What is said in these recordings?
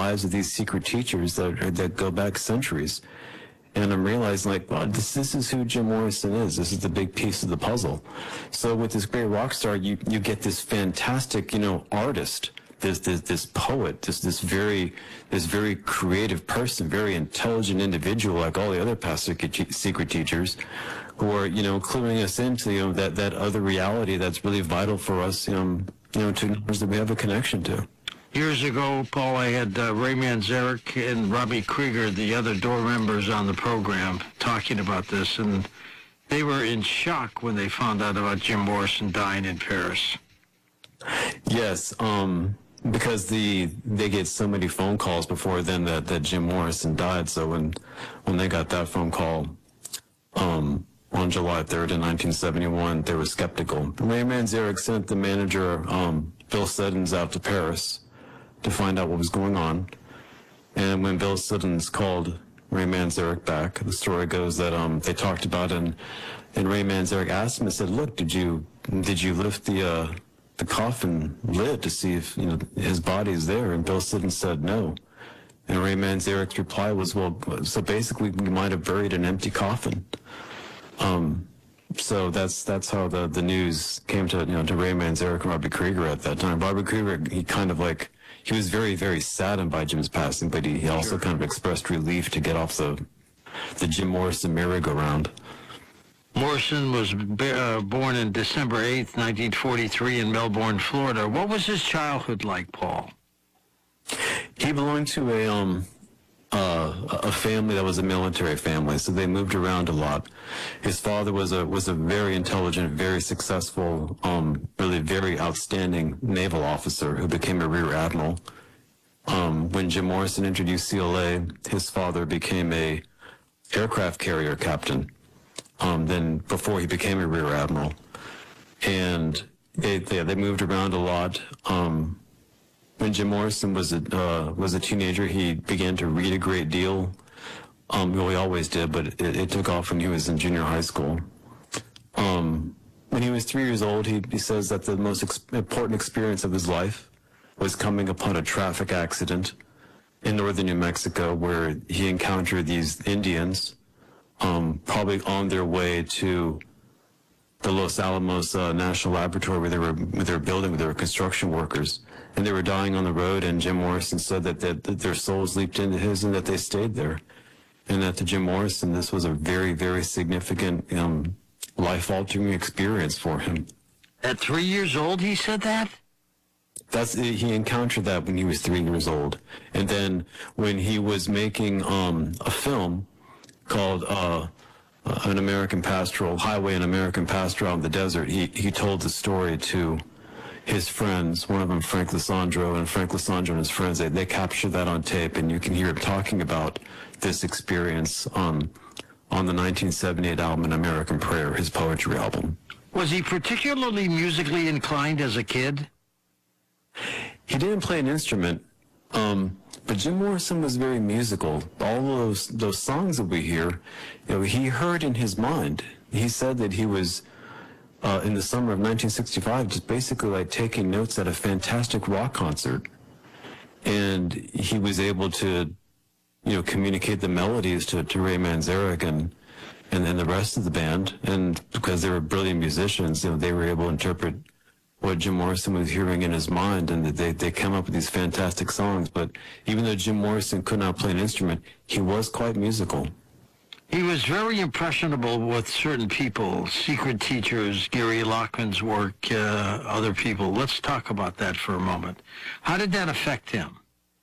lives of these secret teachers that go back centuries. And I'm realizing, like, wow, this is who Jim Morrison is. This is the big piece of the puzzle. So with this great rock star, you get this fantastic, artist, this poet, this very creative person, very intelligent individual, like all the other past secret teachers, who are, cluing us into, that other reality that's really vital for us, to acknowledge that we have a connection to. Years ago, Paul, I had Ray Manzarek and Robbie Krieger, the other Door members on the program, talking about this, and they were in shock when they found out about Jim Morrison dying in Paris. Yes, because they get so many phone calls before then that Jim Morrison died. So when they got that phone call on July 3rd in 1971, they were skeptical. Ray Manzarek sent the manager, Bill Siddons, out to Paris to find out what was going on. And when Bill Siddons called Ray Manzarek back, the story goes that they talked about it, and Ray Manzarek asked him and said, "Look, did you lift the coffin lid to see if his body is there?" And Bill Siddons said no. And Ray Manzarek's reply was, "Well, so basically we might have buried an empty coffin." So that's how the news came to Ray Manzarek and Robbie Krieger at that time. Robbie Krieger, he was very, very saddened by Jim's passing, but he also kind of expressed relief to get off the Jim Morrison merry-go-round. Morrison was born on December 8th, 1943 in Melbourne, Florida. What was his childhood like, Paul? He belonged to a family that was a military family, so they moved around a lot. His father was a very intelligent, very successful, really very outstanding naval officer who became a rear admiral. When Jim Morrison introduced CLA, his father became a aircraft carrier captain. Then before he became a rear admiral, and they moved around a lot. When Jim Morrison was a teenager, he began to read a great deal. Well, he always did, but it took off when he was in junior high school. When he was 3 years old, he says that the most important experience of his life was coming upon a traffic accident in northern New Mexico, where he encountered these Indians, probably on their way to the Los Alamos National Laboratory where they were building, where they were construction workers, and they were dying on the road. And Jim Morrison said that their souls leaped into his and that they stayed there. And that to Jim Morrison, this was a very, very significant, life-altering experience for him. At 3 years old, he said that? He encountered that when he was 3 years old. And then when he was making a film called An American Pastoral, Highway, An American Pastoral in the Desert, he told the story to his friends, one of them Frank Lisandro, and Frank Lisandro and his friends, they captured that on tape, and you can hear him talking about this experience on the 1978 album, An American Prayer, his poetry album. Was he particularly musically inclined as a kid? He didn't play an instrument, but Jim Morrison was very musical. All of those songs that we hear, he heard in his mind. He said that he was, in the summer of 1965, just basically like taking notes at a fantastic rock concert. And he was able to, communicate the melodies to Ray Manzarek and the rest of the band. And because they were brilliant musicians, they were able to interpret what Jim Morrison was hearing in his mind, and that they came up with these fantastic songs. But even though Jim Morrison could not play an instrument, he was quite musical. He was very impressionable with certain people, secret teachers, Gary Lockman's work, other people. Let's talk about that for a moment. How did that affect him?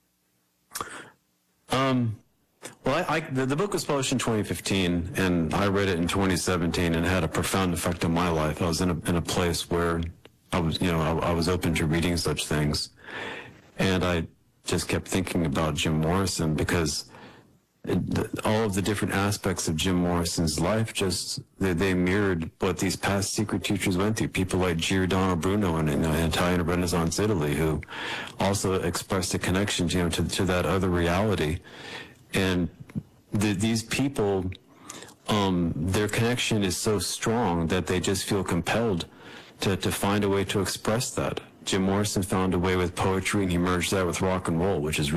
Well, the book was published in 2015, and I read it in 2017, and it had a profound effect on my life. I was in a place where I was open to reading such things, and I just kept thinking about Jim Morrison, because all of the different aspects of Jim Morrison's life, they mirrored what these past secret teachers went through. People like Giordano Bruno in Italian Renaissance Italy, who also expressed a connection to that other reality. And these people, their connection is so strong that they just feel compelled to find a way to express that. Jim Morrison found a way with poetry, and he merged that with rock and roll, which is